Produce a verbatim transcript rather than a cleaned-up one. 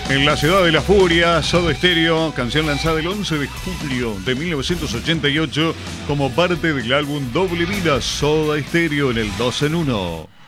En la ciudad de la furia, Soda Stereo, canción lanzada el once de julio de mil novecientos ochenta y ocho como parte del álbum Doble Vida, Soda Stereo en el dos en uno.